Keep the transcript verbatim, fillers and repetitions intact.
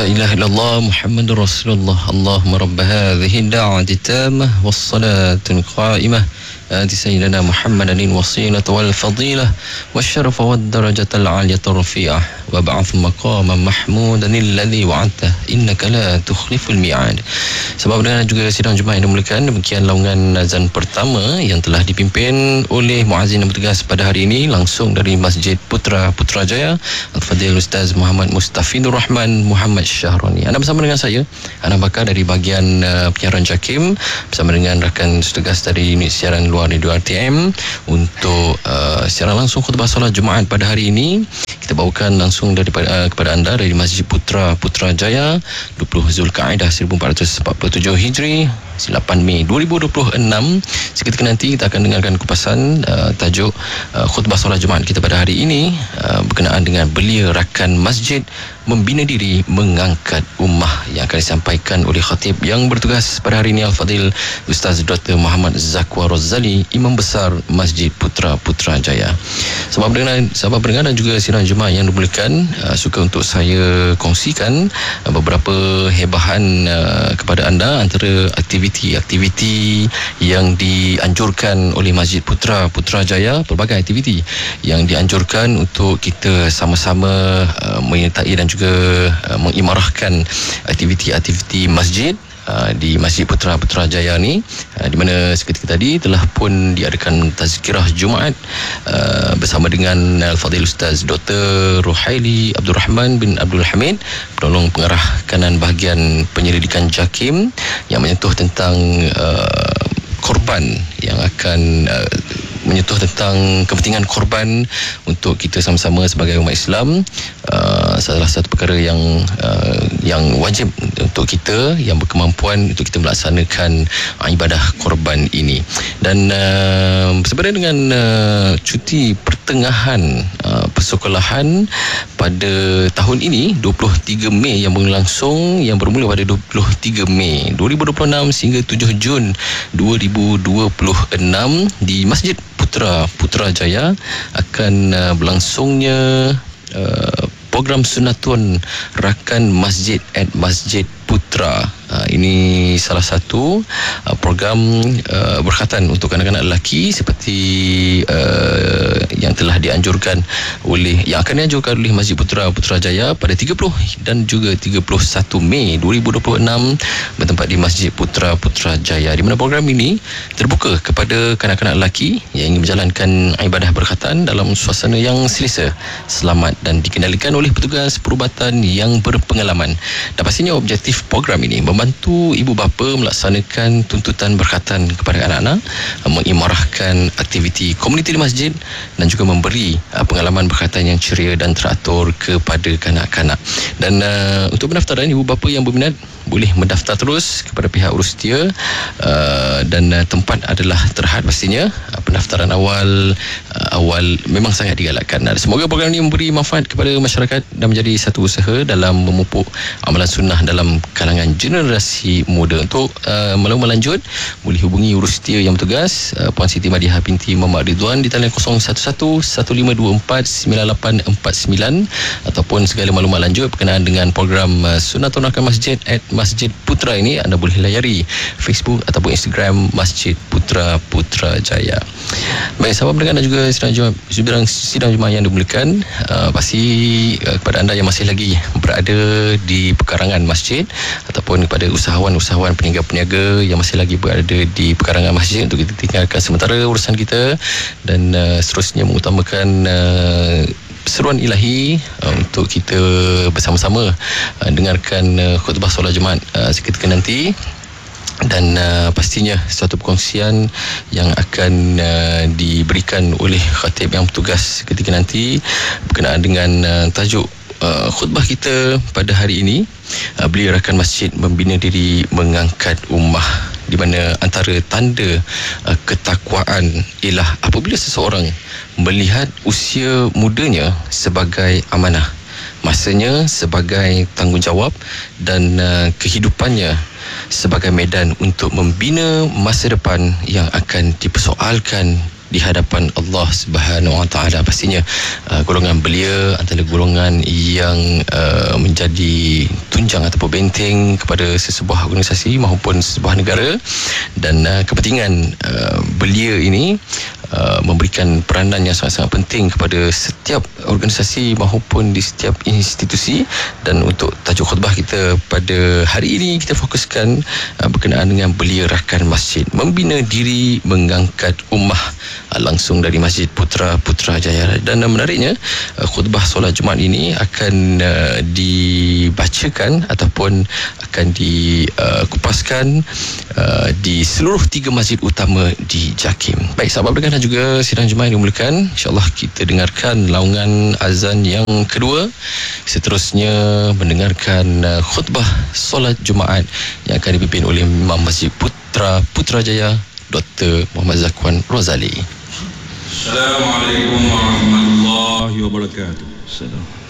لا إله إلا الله محمد رسول الله اللهم رب هذه الدعوة التامة والصلاة القائمة آت سيدنا محمد الوسيلة والفضيلة والشرف والدرجة العالية الرفيعة وابعث مقاما محمودا الذي وعدته إنك لا تخلف الميعاد. Sebab dengan juga sidang Jumaat yang dimuliakan, demikian laungan azan pertama yang telah dipimpin oleh muazzin yang bertugas pada hari ini langsung dari Masjid Putra Putrajaya, Al-Fadhil Ustaz Muhammad Mustafidur Rahman Muhammad Syahroni. Anda bersama dengan saya, Ana Bakar dari bahagian uh, penyiaran JAKIM bersama dengan rakan setugas dari unit siaran luar Radio R T M untuk uh, siaran langsung khutbah solat Jumaat pada hari ini. Kita bawakan langsung daripada uh, kepada anda dari Masjid Putra Putrajaya, dua puluh Zulkaidah seribu empat ratus empat puluh tujuh Hijri, lapan Mei dua ribu dua puluh enam. Seketika nanti kita akan dengarkan kupasan uh, tajuk uh, khutbah solat Jumaat kita pada hari ini uh, berkenaan dengan belia rakan masjid membina diri mengangkat ummah yang akan disampaikan oleh khatib yang bertugas pada hari ini, Al-Fadhil Ustaz Doktor Muhammad Zakwar Razali, Imam Besar Masjid Putra Putrajaya. Sebab dengan sahabat pendengar dan juga sidang Jumaat yang dimuliakan, uh, suka untuk saya kongsikan uh, beberapa hebahan uh, kepada anda antara aktiviti-aktiviti yang dianjurkan oleh Masjid Putra Putrajaya, pelbagai aktiviti yang dianjurkan untuk kita sama-sama uh, menyertai dan juga uh, mengimarahkan aktiviti-aktiviti masjid uh, di Masjid Putra Putrajaya ni, uh, di mana seketika tadi telah pun diadakan tazkirah Jumaat uh, bersama dengan Al-Fadhil Ustaz Doktor Ruhaili Abdul Rahman bin Abdul Hamid, penolong pengarah kanan bahagian penyelidikan JAKIM, yang menyentuh tentang uh, korban yang akan uh, menyentuh tentang kepentingan korban untuk kita sama-sama sebagai umat Islam. Uh, salah satu perkara yang uh, yang wajib untuk kita yang berkemampuan untuk kita melaksanakan uh, ibadah korban ini. Dan uh, sebenarnya dengan uh, cuti pertengahan uh, persekolahan pada tahun ini dua puluh tiga Mei yang berlangsung, yang bermula pada dua puluh tiga Mei dua ribu dua puluh enam sehingga tujuh Jun dua ribu dua puluh enam di Masjid Putra Putrajaya akan uh, berlangsungnya uh, program sunatun rakan masjid at Masjid Putra. Uh, ini salah satu uh, program uh, berkhatan untuk kanak-kanak lelaki seperti uh, yang telah dianjurkan oleh yang akan dianjurkan oleh Masjid Putra Putrajaya pada tiga puluh dan juga tiga puluh satu Mei dua ribu dua puluh enam bertempat di Masjid Putra Putrajaya, di mana program ini terbuka kepada kanak-kanak lelaki yang ingin menjalankan ibadah berkhatan dalam suasana yang selesa, selamat dan dikendalikan oleh petugas perubatan yang berpengalaman. Dan pastinya objektif program ini membantu ibu bapa melaksanakan tuntutan berkhatan kepada anak-anak, mengimarahkan aktiviti komuniti di masjid dan juga memberi uh, pengalaman berkhatan yang ceria dan teratur kepada kanak-kanak. Dan uh, untuk pendaftaran, ibu bapa yang berminat boleh mendaftar terus kepada pihak urus setia, uh, dan uh, tempat adalah terhad pastinya. Uh, pendaftaran awal uh, awal memang sangat digalakkan. Uh, semoga program ini memberi manfaat kepada masyarakat dan menjadi satu usaha dalam memupuk amalan sunnah dalam kalangan generasi muda. Untuk uh, maklumat lanjut boleh hubungi urus setia yang bertugas, uh, Puan Siti Madiha binti Muhammad Ridwan di talian kosong satu satu satu lima dua empat sembilan lapan empat sembilan, ataupun segala maklumat lanjut berkenaan dengan program uh, sunatun rakan masjid at Masjid Putra ini, anda boleh layari Facebook ataupun Instagram Masjid Putra Putrajaya. Baik, sahabat pendengar dan juga sidang Jumaat, sidang, sidang Jumaat yang dimuliakan, uh, pasti uh, kepada anda yang masih lagi berada di pekarangan masjid ataupun kepada usahawan-usahawan peniaga-peniaga yang masih lagi berada di pekarangan masjid, untuk kita tinggalkan sementara urusan kita dan uh, seterusnya mengutamakan uh, seruan ilahi uh, untuk kita bersama-sama uh, dengarkan uh, khutbah solat Jumaat uh, seketika nanti. Dan uh, pastinya satu perkongsian yang akan uh, diberikan oleh khatib yang bertugas ketika nanti berkenaan dengan uh, tajuk uh, khutbah kita pada hari ini, uh, belia rakan masjid membina diri mengangkat ummah, di mana antara tanda uh, ketakwaan ialah apabila seseorang melihat usia mudanya sebagai amanah, masanya sebagai tanggungjawab dan uh, kehidupannya sebagai medan untuk membina masa depan yang akan dipersoalkan di hadapan Allah Subhanahu Wa Taala. Pastinya uh, golongan belia antara golongan yang uh, menjadi tunjang ataupun benteng kepada sesebuah organisasi maupun sesebuah negara, dan uh, kepentingan uh, belia ini uh, memberikan peranan yang sangat-sangat penting kepada setiap organisasi maupun di setiap institusi. Dan untuk tajuk khutbah kita pada hari ini, kita fokuskan uh, berkenaan dengan belia rakan masjid, membina diri mengangkat ummah, uh, langsung dari Masjid Putra Putrajaya. Dan uh, menariknya, uh, khutbah solat Jumaat ini akan uh, dibacakan ataupun akan dikupaskan uh, di seluruh tiga masjid utama di JAKIM. Baik sahabat pendengar dan juga sidang Jumaat yang dimuliakan, insyaAllah kita dengarkan laungan azan yang kedua. Seterusnya mendengarkan uh, khutbah solat Jumaat yang akan dipimpin oleh Imam Masjid Putra Putrajaya, Doktor Muhammad Zakwan Rozali. Assalamualaikum warahmatullahi wabarakatuh. Assalamualaikum.